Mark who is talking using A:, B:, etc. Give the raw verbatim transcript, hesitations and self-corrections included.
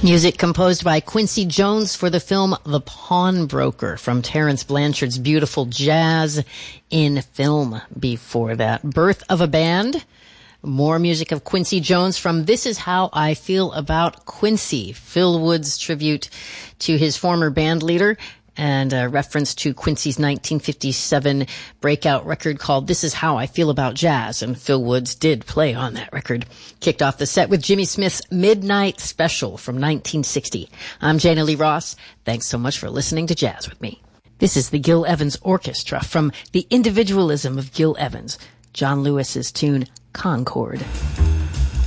A: Music composed by Quincy Jones for the film The Pawnbroker from Terence Blanchard's beautiful Jazz in Film. Before that, Birth of a Band. More music of Quincy Jones from This Is How I Feel About Quincy, Phil Wood's tribute to his former band leader, and a reference to Quincy's nineteen fifty-seven breakout record called This Is How I Feel About Jazz, and Phil Woods did play on that record. Kicked off the set with Jimmy Smith's Midnight Special from nineteen sixty. I'm Jana Lee Ross. Thanks so much for listening to Jazz with me. This is the Gil Evans Orchestra from The Individualism of Gil Evans, John Lewis's tune Concord.